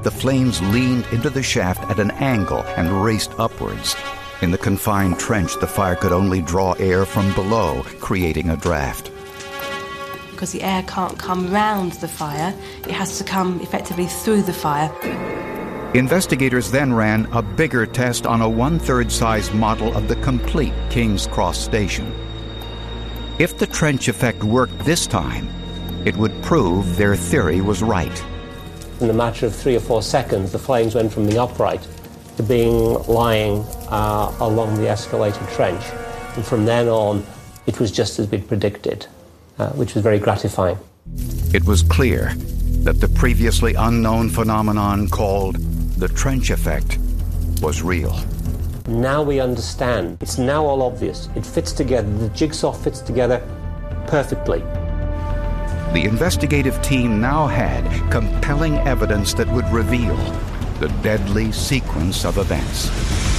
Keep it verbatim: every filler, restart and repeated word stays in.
the flames leaned into the shaft at an angle and raced upwards. In the confined trench, the fire could only draw air from below, creating a draft. Because the air can't come round the fire, it has to come effectively through the fire. Investigators then ran a bigger test on a one-third size model of the complete King's Cross station. If the trench effect worked this time, it would prove their theory was right. In a matter of three or four seconds, the flames went from being upright to being lying uh, along the escalated trench. And from then on, it was just as we'd predicted, uh, which was very gratifying. It was clear that the previously unknown phenomenon called the trench effect was real. Now we understand. It's now all obvious. It fits together. The jigsaw fits together perfectly. The investigative team now had compelling evidence that would reveal the deadly sequence of events.